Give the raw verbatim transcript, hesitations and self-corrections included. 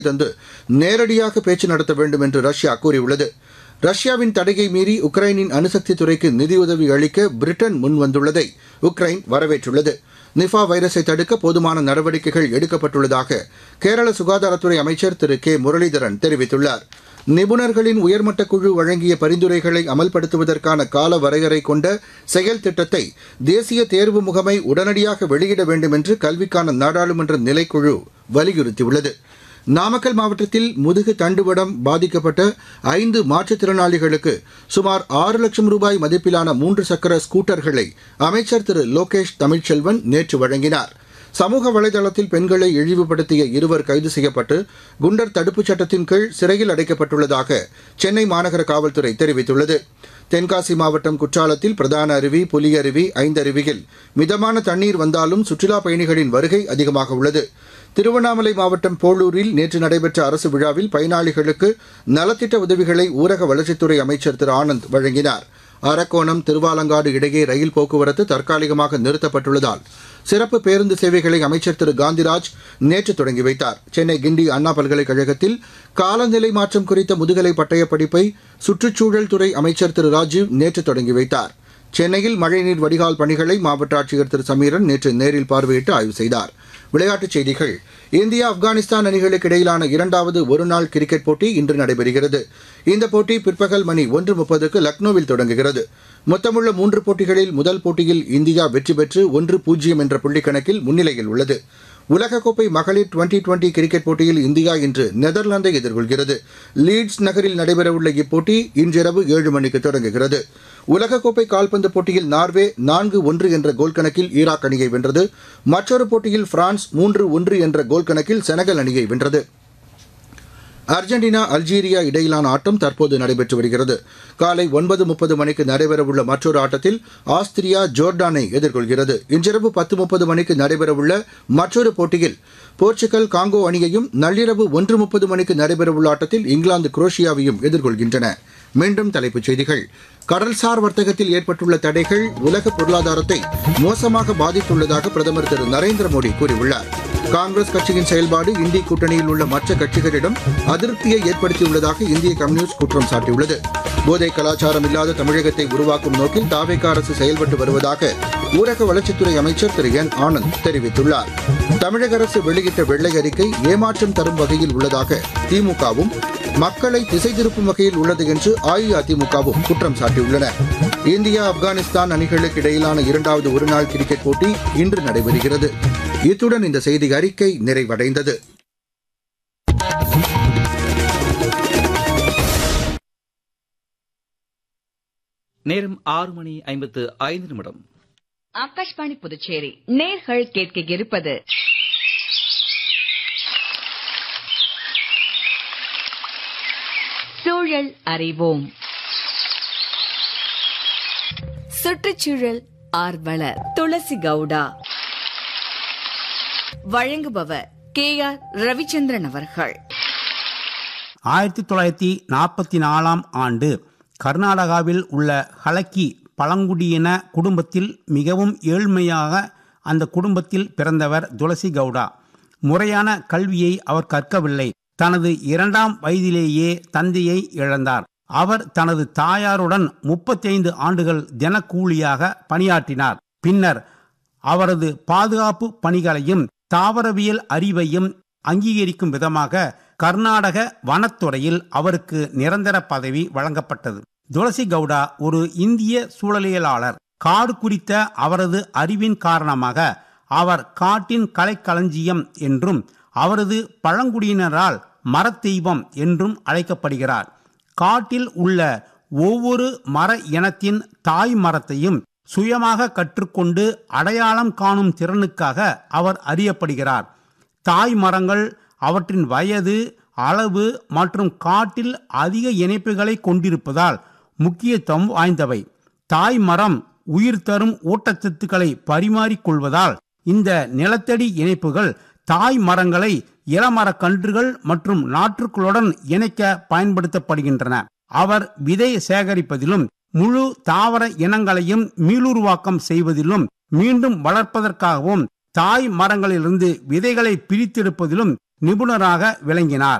தந்து நேரடியாக பேச்சு நடத்த வேண்டும் என்று ரஷ்யா கூறியுள்ளது. ரஷ்யாவின் தடையை மீறி உக்ரைனின் அணுசக்தி துறைக்கு நிதியுதவி அளிக்க பிரிட்டன் முன்வந்துள்ளதை உக்ரைன் வரவேற்றுள்ளது. நிஃபா வைரஸை தடுக்க போதுமான நடவடிக்கைகள் எடுக்கப்பட்டுள்ளதாக கேரள சுகாதாரத்துறை அமைச்சர் திரு கே முரளிதரன் தெரிவித்துள்ளார். நிபுணர்களின் உயர்மட்ட குழு வழங்கிய பரிந்துரைகளை அமல்படுத்துவதற்கான கால வரையறை கொண்ட செயல் திட்டத்தை தேசிய தேர்வு முகமை உடனடியாக வெளியிட வேண்டும் என்று கல்விக்கான நாடாளுமன்ற நிலைக்குழு வலியுறுத்தியுள்ளது. நாமக்கல் மாவட்டத்தில் முதுகு தண்டுவடம் பாதிக்கப்பட்ட ஐந்து மாற்றுத்திறனாளிகளுக்கு சுமார் ஆறு லட்சம் ரூபாய் மதிப்பிலான மூன்று சக்கர ஸ்கூட்டர்களை அமைச்சர் திரு லோகேஷ் தமிழ்ச்செல்வன் நேற்று வழங்கினார். சமூக வலைதளத்தில் பெண்களை இழிவுபடுத்திய இருவர் கைது செய்யப்பட்டு குண்டர் தடுப்புச் சட்டத்தின் கீழ் சிறையில் அடைக்கப்பட்டுள்ளதாக சென்னை மாநகர காவல்துறை தெரிவித்துள்ளது. தென்காசி மாவட்டம் குற்றாலத்தில் பிரதான அருவி, புலியருவி, ஐந்தருவியில் மிதமான தண்ணீர் வந்தாலும் சுற்றுலாப் பயணிகளின் வருகை அதிகமாக உள்ளது. திருவண்ணாமலை மாவட்டம் போளூரில் நேற்று நடைபெற்ற அரசு விழாவில் பயனாளிகளுக்கு நலத்திட்ட உதவிகளை ஊரக வளர்ச்சித்துறை அமைச்சர் திரு ஆனந்த் வழங்கினார். அரக்கோணம் திருவாலங்காடு இடையே ரயில் போக்குவரத்து தற்காலிகமாக நிறுத்தப்பட்டுள்ளதால் சிறப்பு பேருந்து சேவைகளை அமைச்சர் திரு காந்திராஜ் நேற்று தொடங்கி வைத்தார். சென்னை கிண்டி அண்ணா பல்கலைக்கழகத்தில் காலநிலை மாற்றம் குறித்த முதுகலை பட்டயப் படிப்பை சுற்றுச்சூழல் துறை அமைச்சர் திரு ராஜீவ் நேற்று தொடங்கி வைத்தார். சென்னையில் மழைநீர் வடிகால் பணிகளை மாவட்ட ஆட்சியர் திரு சமீரன் நேற்று நேரில் பார்வையிட்டு ஆய்வு செய்தார். விளையாட்டுச் செய்திகள். இந்தியா ஆப்கானிஸ்தான் அணிகளுக்கு இடையிலான இரண்டாவது ஒருநாள் கிரிக்கெட் போட்டி இன்று நடைபெறுகிறது. இந்த போட்டி பிற்பகல் மணி ஒன்று முப்பதுக்கு லக்னோவில் தொடங்குகிறது. மொத்தமுள்ள மூன்று போட்டிகளில் முதல் போட்டியில் இந்தியா வெற்றி பெற்று ஒன்று பூஜ்ஜியம் என்ற புள்ளிக்கணக்கில் முன்னிலையில் உள்ளது. உலகக்கோப்பை மகளிர் டுவெண்டி டுவெண்டி கிரிக்கெட் போட்டியில் இந்தியா இன்று நெதர்லாந்தை எதிர்கொள்கிறது. லீட்ஸ் நகரில் நடைபெறவுள்ள இப்போட்டி இன்றிரவு ஏழு மணிக்கு தொடங்குகிறது. உலகக்கோப்பை கால்பந்து போட்டியில் நார்வே நான்கு ஒன்று என்ற கோல் கணக்கில் ஈராக் அணியை வென்றது. மற்றொரு போட்டியில் பிரான்ஸ் மூன்று ஒன்று என்ற கோல் கணக்கில் செனகல் அணியை வென்றது. அர்ஜென்டினா அல்ஜீரியா இடையிலான ஆட்டம் தற்போது நடைபெற்று வருகிறது. காலை ஒன்பது முப்பது மணிக்கு நடைபெறவுள்ள மற்றொரு ஆட்டத்தில் ஆஸ்திரியா ஜோர்டானை எதிர்கொள்கிறது. இன்றிரவு பத்து முப்பது மணிக்கு நடைபெறவுள்ள மற்றொரு போட்டியில் போர்ச்சுகல் காங்கோ அணியையும், நள்ளிரவு ஒன்று முப்பது மணிக்கு நடைபெறவுள்ள ஆட்டத்தில் இங்கிலாந்து குரோஷியாவையும் எதிர்கொள்கின்றன. மீண்டும் தலைப்புச் செய்திகள். கடல்சார் வர்த்தகத்தில் ஏற்பட்டுள்ள தடைகள் உலக பொருளாதாரத்தை மோசமாக பாதித்துள்ளதாக பிரதமர் திரு நரேந்திர மோடி கூறியுள்ளார். காங்கிரஸ் கட்சியின் செயல்பாடு இந்திய கூட்டணியில் உள்ள மற்ற கட்சிகளிடம் அதிருப்தியை ஏற்படுத்தியுள்ளதாக இந்திய கம்யூனிஸ்ட் குற்றம் சாட்டியுள்ளது. போதை கலாச்சாரம் இல்லாத தமிழகத்தை உருவாக்கும் நோக்கில் தாவேகா அரசு செயல்பட்டு வருவதாக ஊரக வளர்ச்சித்துறை அமைச்சர் திரு என் ஆனந்த் தெரிவித்துள்ளார். தமிழக அரசு வெளியிட்ட வெள்ளை அறிக்கை ஏமாற்றம் தரும் வகையில் உள்ளதாக திமுகவும், மக்களை திசை திருப்பும் வகையில் உள்ளது என்று அஇஅதிமுகவும் குற்றம் சாட்டியுள்ளன. இந்தியா ஆப்கானிஸ்தான் அணிகளுக்கு இடையிலான இரண்டாவது ஒருநாள் கிரிக்கெட் போட்டி இன்று நடைபெறுகிறது. இத்துடன் இந்த செய்தி அறிக்கை நிறைவடைந்தது. நேரம் ஆறு மணி ஐம்பத்து ஐந்து நிமிடம். ஆகாஷ்வாணி புதுச்சேரி நேர்கள் கேட்க இருப்பது சூழல் அறிவோம். சுற்றுச்சூழல் ஆர்வலர் துளசி கவுடா வழங்குபவர் கே ஆர் ரவிச்சந்திரன் அவர்கள். ஆயிரத்தி தொள்ளாயிரத்தி நாற்பத்தி நாலாம் ஆண்டு கர்நாடகாவில் உள்ள ஹலக்கி பழங்குடியின குடும்பத்தில் மிகவும் ஏழ்மையாக அந்த குடும்பத்தில் பிறந்தவர் துளசி கவுடா. முறையான கல்வியை அவர் கற்கவில்லை. தனது இரண்டாம் வயதிலேயே தந்தையை இழந்தார். அவர் தனது தாயாருடன் முப்பத்தி ஐந்து ஆண்டுகள் தினக்கூலியாக பணியாற்றினார். பின்னர் அவரது பாதுகாப்பு பணிகளையும் தாவரவியல் அறிவையும் அங்கீகரிக்கும் விதமாக கர்நாடக வனத்துறையில் அவருக்கு நிரந்தர பதவி வழங்கப்பட்டது. துளசி கவுடா ஒரு இந்திய சூழலியலாளர். காடு குறித்த அவரது அறிவின் காரணமாக அவர் காட்டின் கலைக்களஞ்சியம் என்றும் அவரது பழங்குடியினரால் மரத்தெய்வம் என்றும் அழைக்கப்படுகிறார். காட்டில் உள்ள ஒவ்வொரு மர இனத்தின் தாய் மரத்தையும் சுயமாக கற்றுக்கொண்டு அடையாளம் காணும் திறனுக்காக அவர் அறியப்படுகிறார். தாய் மரங்கள் அவற்றின் வயது, அளவு மற்றும் காட்டில் அதிக இணைப்புகளை கொண்டிருப்பதால் முக்கியத்துவம் வாய்ந்தவை. தாய் மரம் உயிர் தரும் ஊட்டச்சத்துக்களை பரிமாறிக்கொள்வதால் இந்த நிலத்தடி இணைப்புகள் தாய் மரங்களை இளமரக்கன்றுகள் மற்றும் நாற்றுக்களுடன் இணைக்க பயன்படுத்தப்படுகின்றன. அவர் விதை சேகரிப்பதிலும் முழு தாவர இனங்களையும் மீளுருவாக்கம் செய்வதிலும் மீண்டும் வளர்ப்பதற்காகவும் தாய் மரங்களிலிருந்து விதைகளை பிரித்தெடுப்பதிலும் நிபுணராக விளங்கினார்.